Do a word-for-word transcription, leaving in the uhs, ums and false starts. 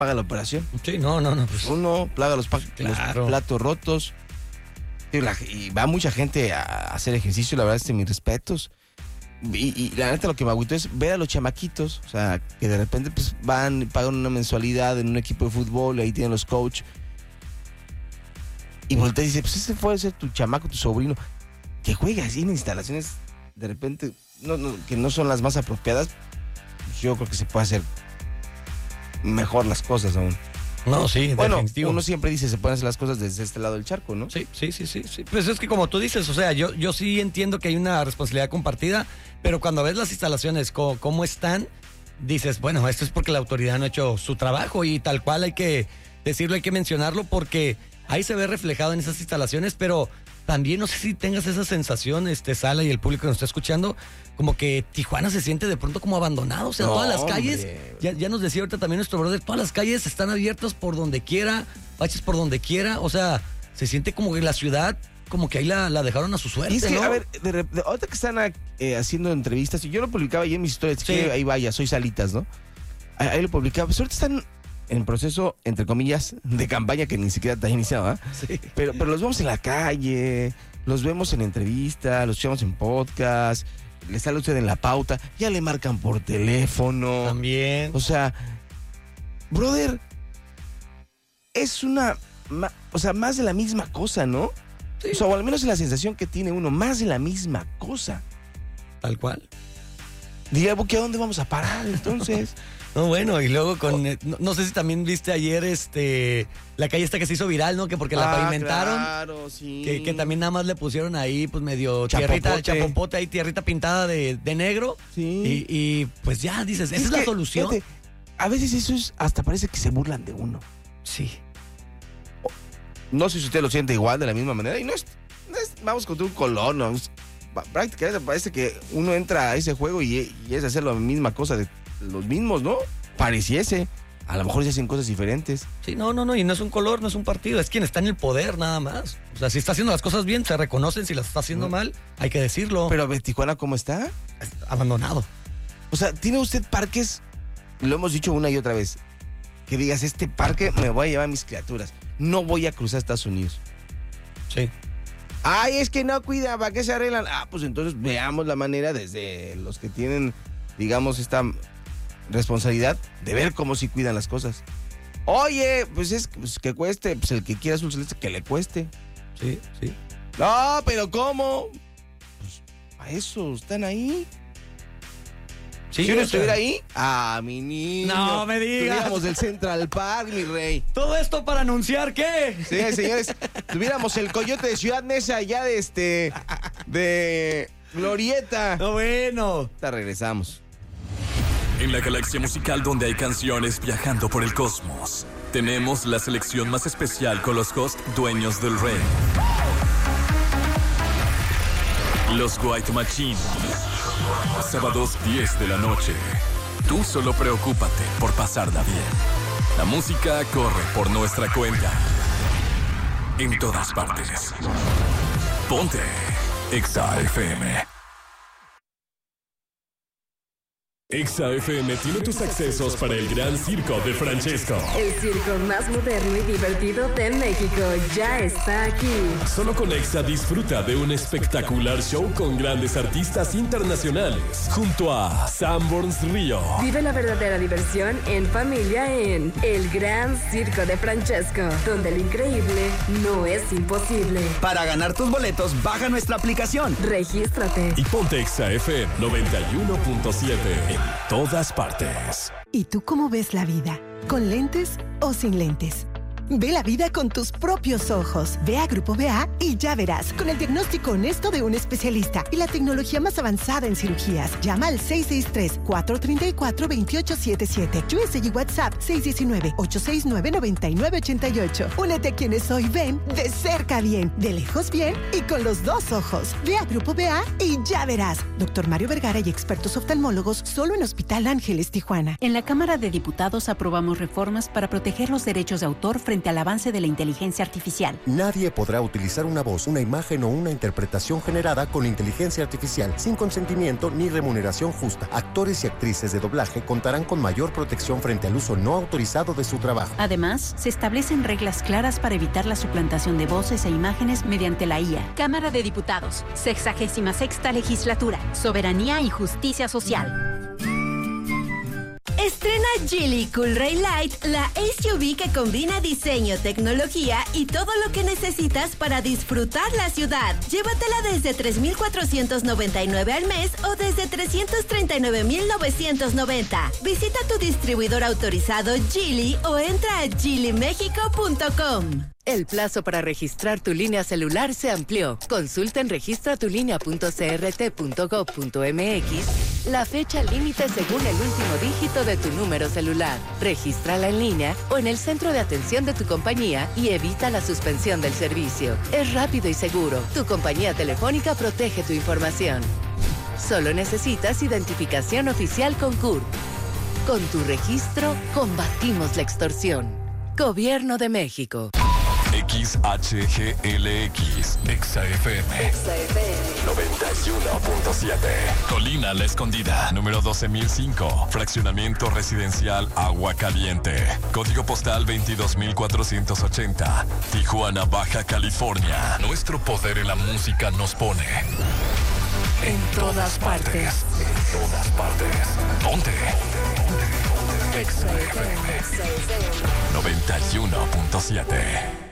paga la operación. Sí, no, no, no. Pues, Uno paga los, pa- claro. los platos rotos. Y, la- y va mucha gente a hacer ejercicio, la verdad, este, mis respetos. Y, y la neta lo que me agüitó es ver a los chamaquitos, o sea, que de repente pues van y pagan una mensualidad en un equipo de fútbol y ahí tienen los coach. Y voltea y dice, pues ese puede ser tu chamaco, tu sobrino, que juega así en instalaciones de repente no, no, que no son las más apropiadas. Pues yo creo que se puede hacer mejor las cosas aún. No, sí, Bueno, definitivo. uno siempre dice se pueden hacer las cosas desde este lado del charco, ¿no? Sí, sí, sí, sí, sí. Pues es que como tú dices, o sea, yo, yo sí entiendo que hay una responsabilidad compartida, pero cuando ves las instalaciones, co- cómo están, dices, bueno, esto es porque la autoridad no ha hecho su trabajo y tal cual hay que decirlo, hay que mencionarlo porque ahí se ve reflejado en esas instalaciones, pero también no sé si tengas esa sensación, este Sala y el público que nos está escuchando, como que Tijuana se siente de pronto como abandonado, o sea, No, todas las calles, hombre. ya, ya nos decía ahorita también nuestro brother, todas las calles están abiertas por donde quiera, baches por donde quiera, o sea, se siente como que la ciudad, como que ahí la, la dejaron a su suerte, Y es que, ¿no? a ver, de, rep- de- ahorita que están eh, haciendo entrevistas, y yo lo publicaba ahí en mis historias, Sí. que ahí vaya, soy Salitas, ¿no? Ahí, ahí lo publicaba, pues ahorita están en proceso, entre comillas, de campaña que ni siquiera está iniciado, ¿ah? Sí. Pero, pero los vemos en la calle, los vemos en entrevista, los escuchamos en podcast, le sale usted en la pauta, ya le marcan por teléfono. También. O sea, brother, es una, ma- o sea, más de la misma cosa, ¿no? Sí. O sea, o al menos es la sensación que tiene uno, más de la misma cosa. Tal cual. Diría, ¿a dónde vamos a parar entonces? No, bueno, y luego con, eh, no, no sé si también viste ayer este la calle esta que se hizo viral, ¿no? Que porque la Ah, pavimentaron, claro, sí. que, que también nada más le pusieron ahí, pues medio Chapopote. tierrita, chapopote ahí, tierrita pintada de, de negro. Sí. Y, y, pues ya dices, esa es, la que, solución. fíjate, a veces eso es, hasta parece que se burlan de uno. Sí. No sé si usted lo siente igual, de la misma manera, y no es, no es vamos contra un color, no, es- prácticamente parece que uno entra a ese juego y, y es hacer la misma cosa de los mismos, ¿no? Pareciese. A lo mejor se hacen cosas diferentes. Sí, no, no, no, y no es un color, no es un partido, es quien está en el poder nada más. O sea, si está haciendo las cosas bien, se reconocen, si las está haciendo Mm. mal, hay que decirlo. Pero a ver, Tijuana, ¿cómo está? Abandonado. O sea, ¿tiene usted parques? Lo hemos dicho una y otra vez. Que digas, este parque me voy a llevar a mis criaturas. No voy a cruzar Estados Unidos. Sí. Ay, es que no cuida, ¿para qué se arreglan? Ah, pues entonces veamos la manera desde los que tienen, digamos, esta responsabilidad de ver cómo sí cuidan las cosas. Oye, pues es pues que cueste, pues el que quiera azul celeste, que le cueste. Sí, sí. No, pero ¿cómo? Pues a eso están ahí. Sí, si uno o sea, estuviera ahí, ah, mi niño. No me digas. Tuviéramos el Central Park, mi rey. Todo esto para anunciar que... Sí, señores, tuviéramos el Coyote de Ciudad Neza allá de este, de Glorieta. No, bueno. Ahorita regresamos. En la galaxia musical donde hay canciones viajando por el cosmos, tenemos la selección más especial con los hosts dueños del rey. Los White Machine. Sábados diez de la noche. Tú solo preocúpate por pasarla bien. La música corre por nuestra cuenta. En todas partes. Ponte Exa F M. Exa F M tiene tus accesos para el Gran Circo de Francesco. El circo más moderno y divertido de México ya está aquí. Solo con Exa disfruta de un espectacular show con grandes artistas internacionales. Junto a Sanborns Río, Vive la verdadera diversión en familia en El Gran Circo de Francesco, donde lo increíble no es imposible. Para ganar tus boletos, baja nuestra aplicación. Regístrate. y ponte Exa F M noventa y uno punto siete en todas partes. ¿Y tú cómo ves la vida? ¿Con lentes o sin lentes? Ve la vida con tus propios ojos. Ve a Grupo B A y ya verás, con el diagnóstico honesto de un especialista y la tecnología más avanzada en cirugías. Llama al seis seis tres, cuatro tres cuatro, dos ocho siete siete. U S G WhatsApp seis uno nueve, ocho seis nueve, nueve nueve ocho ocho. Únete a quienes hoy ven de cerca bien, de lejos bien y con los dos ojos. Ve a Grupo B A y ya verás. Doctor Mario Vergara y expertos oftalmólogos solo en Hospital Ángeles, Tijuana. En la Cámara de Diputados aprobamos reformas para proteger los derechos de autor frente frente al avance de la inteligencia artificial. Nadie podrá utilizar una voz, una imagen o una interpretación generada con inteligencia artificial sin consentimiento ni remuneración justa. Actores y actrices de doblaje contarán con mayor protección frente al uso no autorizado de su trabajo. Además, se establecen reglas claras para evitar la suplantación de voces e imágenes mediante la I A. Cámara de Diputados, sexagésima sexta legislatura, soberanía y justicia social. Estrena Geely Cool Ray Light, la S U V que combina diseño, tecnología y todo lo que necesitas para disfrutar la ciudad. Llévatela desde tres mil cuatrocientos noventa y nueve al mes o desde trescientos treinta y nueve mil novecientos noventa. Visita tu distribuidor autorizado Geely o entra a geely mexico punto com. El plazo para registrar tu línea celular se amplió. Consulta en registra tu línea punto c r t punto gov punto m x la fecha límite según el último dígito de tu número celular. Regístrala en línea o en el centro de atención de tu compañía y evita la suspensión del servicio. Es rápido y seguro. Tu compañía telefónica protege tu información. Solo necesitas identificación oficial con C U R. Con tu registro, combatimos la extorsión. Gobierno de México. X H G L X, Exa F M. Exa F M. noventa y uno punto siete. Colina La Escondida, número doce mil cinco. Fraccionamiento residencial Agua Caliente. Código postal veintidós mil cuatrocientos ochenta. Tijuana, Baja California. Nuestro poder en la música nos pone en todas partes. En todas partes. ¿Dónde? Exa F M. noventa y uno punto siete.